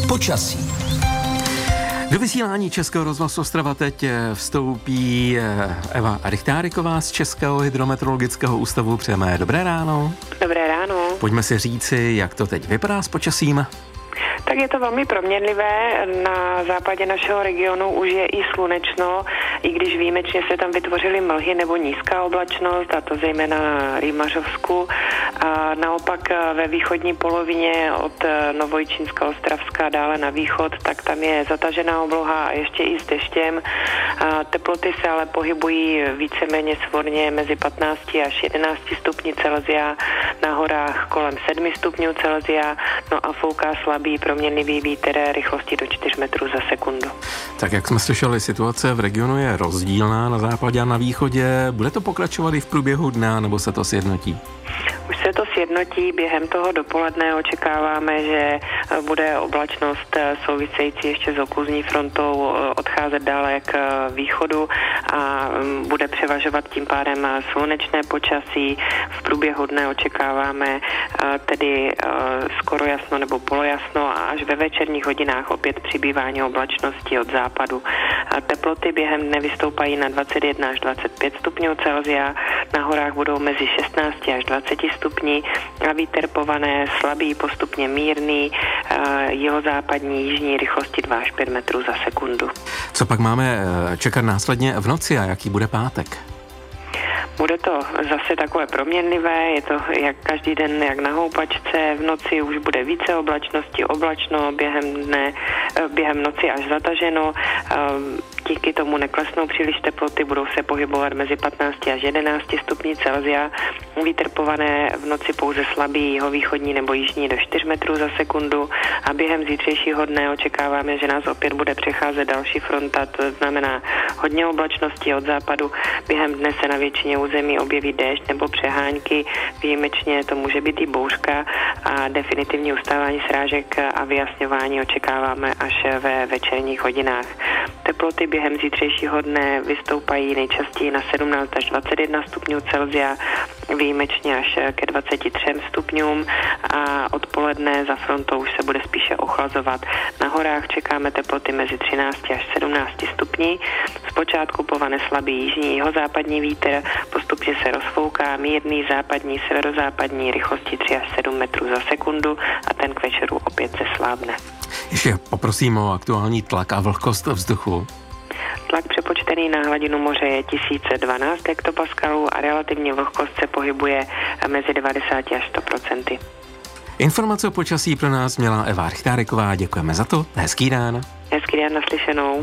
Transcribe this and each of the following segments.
Počasí. Do vysílání Českého rozhlasu Ostrava teď vstoupí Eva Richtáriková z Českého hydrometeorologického ústavu. Přejeme dobré ráno. Dobré ráno. Pojďme si říci, jak to teď vypadá s počasím. Tak je to velmi proměnlivé. Na západě našeho regionu už je i slunečno, i když výjimečně se tam vytvořily mlhy nebo nízká oblačnost, a to zejména na Rýmařovsku. A naopak ve východní polovině od Novojčínska, Ostravska dále na východ, tak tam je zatažená obloha a ještě i s deštěm. A teploty se ale pohybují víceméně svorně mezi 15 až 11 stupni Celsia, na horách kolem 7 stupňů Celsia, no a fouká slabý proměnlivý vítr rychlosti do 4 metrů za sekundu. Tak jak jsme slyšeli, situace v regionu je rozdílná na západě a na východě. Bude to pokračovat i v průběhu dne, nebo se to sjednotí? Už se to sjednotí. Během toho dopoledne očekáváme, že bude oblačnost související ještě s okluzní frontou odcházet dále k východu a bude převažovat tím pádem slunečné počasí. V průběhu dne očekáváme tedy skoro jasno nebo polojasno a až ve večerních hodinách opět přibývání oblačnosti od západu. Teploty během dne vystoupají na 21 až 25 stupňů Celsia, na horách budou mezi 16 až 20 stupní a vítr pované slabý, postupně mírný, jihozápadní, jižní rychlosti 2 až 5 metrů za sekundu. Co pak máme čekat následně v noci a jaký bude pátek? Bude to zase takové proměnlivé, je to jak každý den, jak na houpačce, v noci už bude více oblačnosti, oblačno, během noci až zataženo, díky tomu neklesnou příliš teploty, budou se pohybovat mezi 15 až 11 stupni Celsia, vítr pované v noci pouze slabý, jihovýchodní nebo jižní do 4 metrů za sekundu a během zítřejšího dne očekáváme, že nás opět bude přecházet další fronta, to znamená hodně oblačnosti od západu, během dne se na většině území objeví déšť nebo přehánky, výjimečně to může být i bouřka a definitivní ustávání srážek a vyjasňování očekáváme až ve večerních hodinách. Teploty během zítřejšího dne vystoupají nejčastěji na 17 až 21 stupňů Celsia, výjimečně až ke 23 stupňům a odpoledne za frontou už se bude spíše ochlazovat. Na horách čekáme teploty mezi 13 až 17 stupni. Zpočátku povane slabý jižní jihozápadní vítr, postupně se rozfouká mírný západní, severozápadní rychlosti 3 až 7 metrů za sekundu a ten k večeru opět zeslábne. Ještě poprosím o aktuální tlak a vlhkost vzduchu. Tlak přepočtený na hladinu moře je 1012 hektopaskalů a relativní vlhkost se pohybuje mezi 90 až 100%. Informace o počasí pro nás měla Eva Richtáriková. Děkujeme za to. Hezký den. Hezký den, naslyšenou.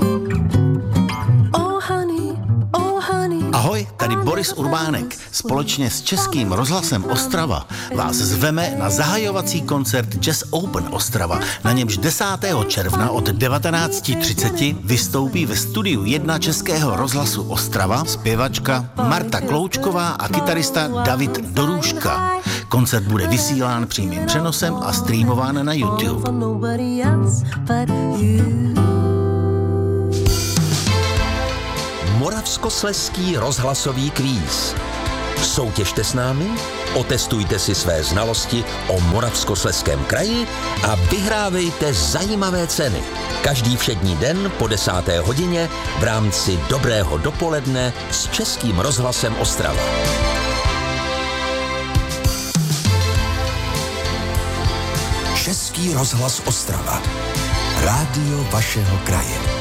Ahoj, tady Boris Urbánek. Společně s Českým rozhlasem Ostrava vás zveme na zahajovací koncert Jazz Open Ostrava. Na němž 10. června od 19:30 vystoupí ve studiu 1 Českého rozhlasu Ostrava zpěvačka Marta Kloučková a kytarista David Dorůžka. Koncert bude vysílán přímým přenosem a streamován na YouTube. Moravskoslezský rozhlasový kvíz. Soutěžte s námi, otestujte si své znalosti o Moravskoslezském kraji a vyhrávejte zajímavé ceny. Každý všední den po 10. hodině v rámci Dobrého dopoledne s Českým rozhlasem Ostrava. Český rozhlas Ostrava. Rádio vašeho kraje.